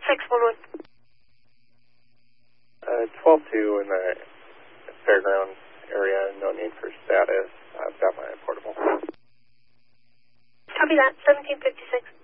611. 12-2 in the fairground area, no need for status. I've got my portable. Copy that, 1756.